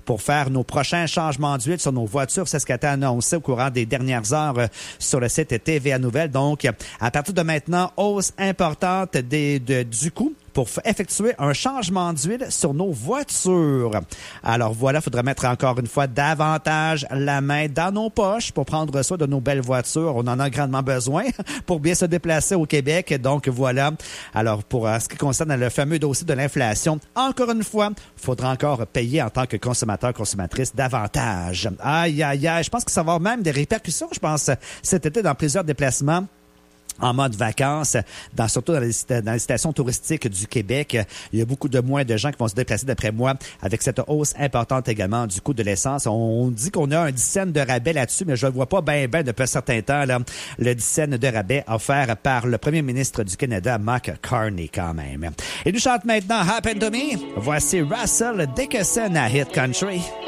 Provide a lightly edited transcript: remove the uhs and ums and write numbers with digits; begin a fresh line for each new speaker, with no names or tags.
pour faire nos prochains changements d'huile sur nos voitures. C'est ce qui a été annoncé au courant des dernières heures sur le site TVA Nouvelles. Donc, à partir de maintenant, hausse importante du coût pour effectuer un changement d'huile sur nos voitures. Alors voilà, il faudra mettre encore une fois davantage la main dans nos poches pour prendre soin de nos belles voitures. On en a grandement besoin pour bien se déplacer au Québec. Donc voilà. Alors pour ce qui concerne le fameux dossier de l'inflation, encore une fois, il faudra encore payer en tant que consommateur, consommatrice davantage. Aïe, aïe, aïe. Je pense que ça va avoir même des répercussions, je pense, cet été dans plusieurs déplacements en mode vacances, surtout dans les stations touristiques du Québec. Il y a beaucoup de moins de gens qui vont se déplacer, d'après moi, avec cette hausse importante également du coût de l'essence. On dit qu'on a un 10 cents de rabais là-dessus, mais je ne le vois pas bien depuis un certain temps, là, le 10 cents de rabais offert par le premier ministre du Canada, Mark Carney, quand même. Et nous chante maintenant Happen to Me. Voici Russell Dickerson à Hit Country.